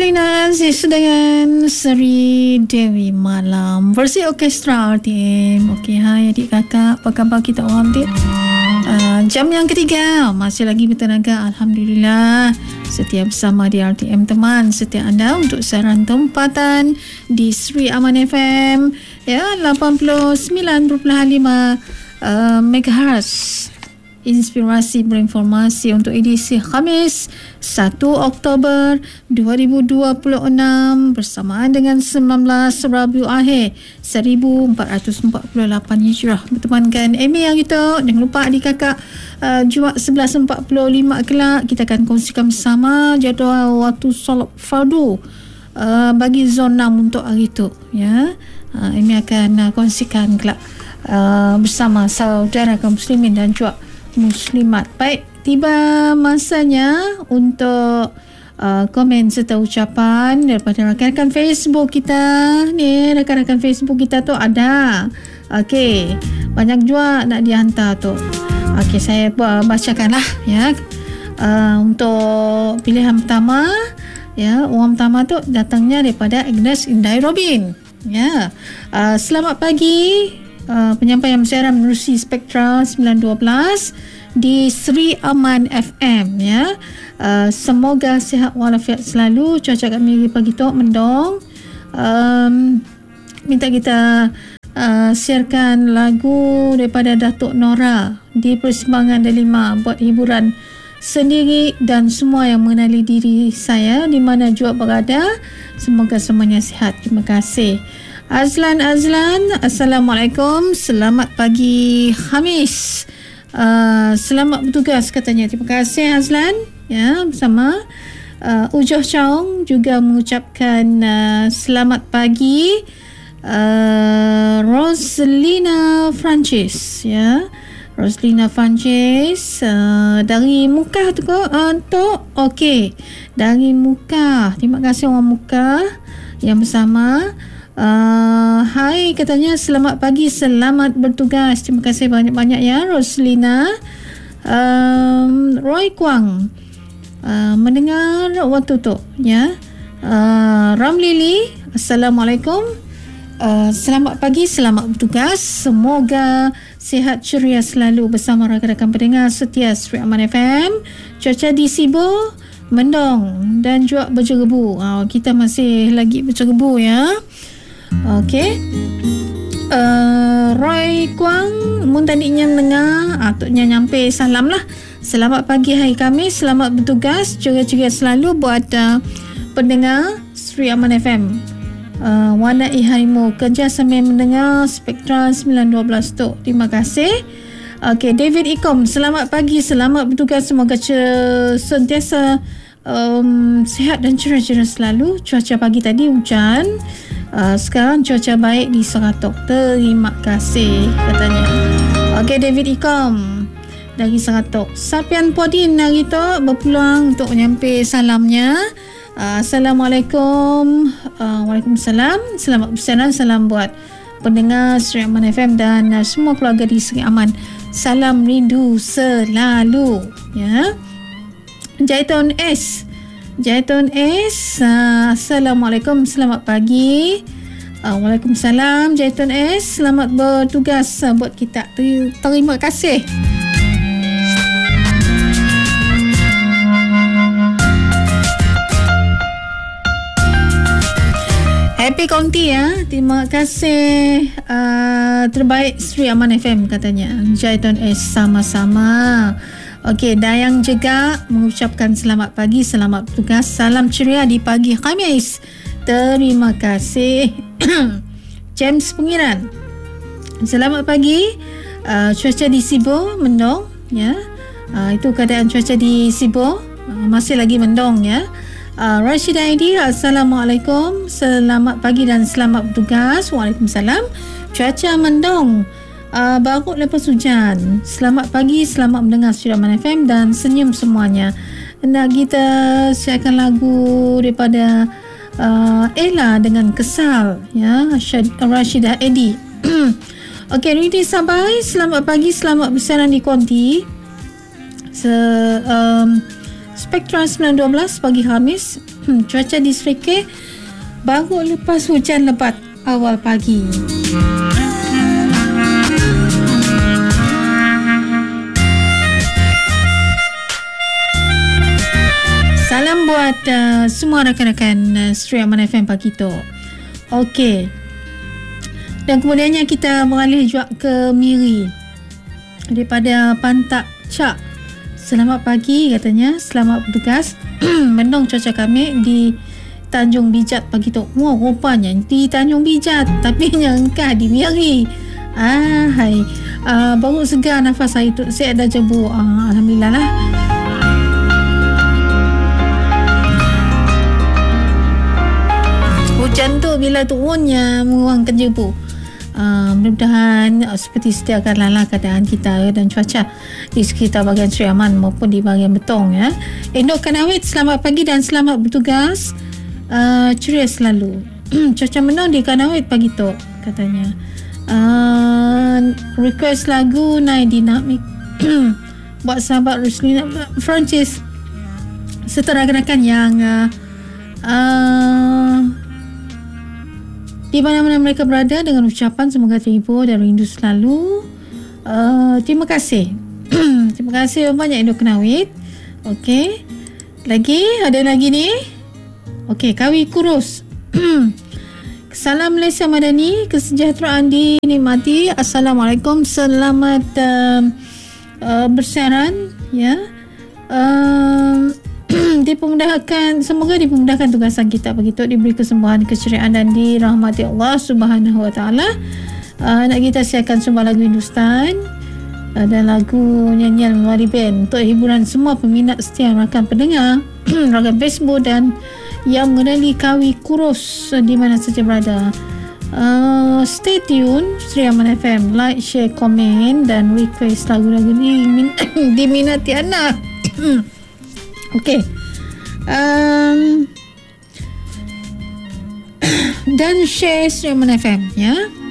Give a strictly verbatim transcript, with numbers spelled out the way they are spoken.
Roslina dengan Seri Dewi Malam versi orkestra R T M. Okey, hai adik kakak, apa khabar kita orang adik? Uh, jam yang ketiga masih lagi bertenaga, alhamdulillah, setia bersama di R T M teman setia anda untuk siaran tempatan di Sri Aman F M ya, lapan puluh sembilan perpuluhan lima uh, megahertz. Inspirasi berinformasi untuk edisi Khamis satu Oktober dua ribu dua puluh enam bersamaan dengan sembilan belas Rabiul Akhir seribu empat ratus empat puluh lapan Hijrah. Bertemankan Amy yang kita, jangan lupa adik kakak, uh, Jumaat sebelas empat puluh lima kelak kita akan kongsikan bersama jadual waktu solat fardu uh, bagi zon enam untuk hari itu ya. uh, Amy akan uh, kongsikan kelak uh, bersama saudara kaum muslimin dan juga muslimat. Baik, tiba masanya untuk uh, komen serta ucapan daripada rakan-rakan Facebook kita. Ni rakan-rakan Facebook kita tu ada. Okey, banyak juga nak dihantar tu. Okey, saya bacakanlah ya. Uh, untuk pilihan pertama ya, orang pertama tu datangnya daripada Agnes Indai Robin. Ya. Uh, selamat pagi. Uh, penyampaian siaran menerusi Spektra sembilan dua belas di Sri Aman F M ya. Uh, semoga sihat walafiat selalu. Cuaca kami pagi tu mendung. Um, minta kita uh, siarkan lagu daripada Datuk Nora di persimpangan Delima buat hiburan sendiri dan semua yang mengenali diri saya di mana juga berada. Semoga semuanya sihat. Terima kasih. Azlan Azlan, Assalamualaikum, selamat pagi Khamis, uh, selamat bertugas katanya. Terima kasih Azlan ya. Bersama uh, Ujoh Chong juga mengucapkan uh, selamat pagi. uh, Roslina Francis ya, Roslina Francis uh, dari Mukah tu kok uh, tu okey, dari Mukah. Terima kasih orang Mukah yang bersama. Uh, hai katanya, selamat pagi, selamat bertugas. Terima kasih banyak-banyak ya Roslina. um, Roy Kwang uh, mendengar waktu tu ya. uh, Ram Lili, Assalamualaikum, uh, selamat pagi, selamat bertugas. Semoga sihat ceria selalu bersama rakan-rakan pendengar setia Sri Aman F M. Cuaca di Sibu mendung dan juga berjerebu. uh, Kita masih lagi berjerebu ya. Okey. Uh, Roy Kwang mun tadinya mendengar, atuknya nyampe salam lah. Selamat pagi hari Khamis, selamat bertugas, ceria-ceria selalu buat uh, pendengar Sri Aman F M. Uh, Wanai harimu kerja sambil mendengar Spektra sembilan dua belas tu. Terima kasih. Okey, David Ikom, selamat pagi, selamat bertugas, semoga cer- sentiasa um, sihat dan ceria-ceria selalu. Cuaca pagi tadi hujan. Uh, sekarang cuaca baik di Seratok. Terima kasih katanya. Okey, David Ikom dari Seratok. Sapian Podin hari tu berpeluang untuk menyampai salamnya. Uh, Assalamualaikum. Uh, Waalaikumsalam. Selamat bersiaran. Salam buat pendengar Sri Aman F M dan uh, semua keluarga di Sri Aman. Salam rindu selalu ya. Jaiton S. Jaiton S, uh, Assalamualaikum, selamat pagi. uh, Waalaikumsalam Jaiton S, selamat bertugas uh, buat kita. Terima kasih. Happy Konti ya. Terima kasih. uh, Terbaik Sri Aman F M katanya Jaiton S. Sama-sama. Okey, Dayang juga mengucapkan selamat pagi, selamat bertugas, salam ceria di pagi Khamis. Terima kasih. James Pengiran, selamat pagi. Uh, cuaca di Sibu mendung ya. Uh, itu keadaan cuaca di Sibu, uh, masih lagi mendung ya. Uh, Rashida Aidi, Assalamualaikum, selamat pagi dan selamat bertugas. Waalaikumsalam. Cuaca mendung. Uh, baru lepas hujan. Selamat pagi, selamat mendengar Sri Aman F M dan senyum semuanya. Nak kita siarkan lagu daripada uh, Ella dengan Kesal ya, Rashidah Edi. Okey, Ridi Sabai, selamat pagi, selamat bersiaran di Konti. Se, um, Spektra sembilan dua belas pagi Khamis. Cuaca di Sri K baru lepas hujan lebat awal pagi. Salam buat uh, semua rakan-rakan uh, Sri Aman F M pagi tu. Okey. Dan kemudiannya kita beralih juga ke Miri. Daripada Pantak Cak. Selamat pagi katanya. Selamat bertugas. Mendung cuaca kami di Tanjung Bijat pagi tu. Wah, rupanya di Tanjung Bijat. Tapi nyangka di Miri. Ah, hai. Uh, baru segar nafas saya tu. Saya ada jebu. Uh, Alhamdulillah lah. Hujan tu bila turunnya mengurangkan jebu. Uh, mudah-mudahan uh, seperti sedia akan lala keadaan kita dan cuaca di sekitar bahagian Sri Aman maupun di bahagian Betong ya. Endok Kanawit, selamat pagi dan selamat bertugas. Uh, ceria selalu. Cuaca mendung di Kanawit pagi tu katanya. Uh, request lagu Naik Dinamik buat sahabat Ruslina Francis serta rakan-rakan yang uh, uh, di mana-mana mereka berada, dengan ucapan semoga terhibur dan rindu selalu. Uh, terima kasih. Terima kasih banyak Indo Kenawit. Okey. Lagi, ada lagi ni. Okey, Kawi Kurus. Salam Malaysia Madani, kesejahteraan dinikmati. Assalamualaikum, selamat uh, uh, bersiaran ya. Uh, dipermudahkan, semoga dipermudahkan tugasan kita begitu, diberi kesembuhan, keceriaan dan dirahmati Allah Subhanahu Wa Taala. Uh, nak kita siarkan semua lagu Hindustan uh, dan lagu nyanyian Mewari Band untuk hiburan semua peminat setia rakan pendengar rakan Facebook dan yang mengenali Kawi Kurus uh, di mana saja berada. Uh, stay tune Sri Aman F M, like, share, komen dan request lagu-lagu ni min- diminati anda. Okey. Um, dan share Sri Aman F M ya.